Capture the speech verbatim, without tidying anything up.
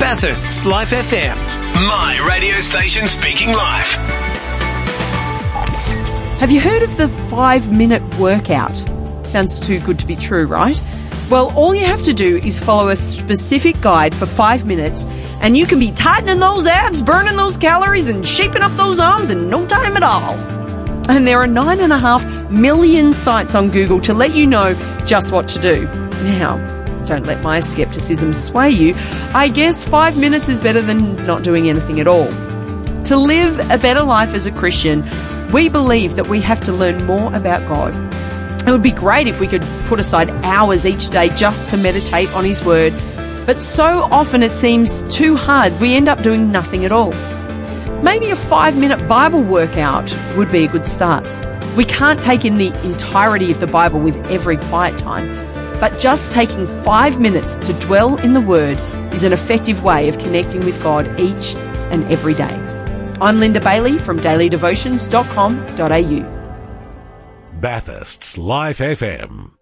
Bathurst's Life F M. My radio station speaking life. Have you heard of the five-minute workout? Sounds too good to be true, right? Well, all you have to do is follow a specific guide for five minutes and you can be tightening those abs, burning those calories and shaping up those arms in no time at all. And there are nine and a half million sites on Google to let you know just what to do. Now, don't let my skepticism sway you. I guess five minutes is better than not doing anything at all. To live a better life as a Christian, we believe that we have to learn more about God. It would be great if we could put aside hours each day just to meditate on His Word, but so often it seems too hard, we end up doing nothing at all. Maybe a five-minute Bible workout would be a good start. We can't take in the entirety of the Bible with every quiet time, but just taking five minutes to dwell in the Word is an effective way of connecting with God each and every day. I'm Linda Bailey from daily devotions dot com dot a u. Bathurst's Life F M.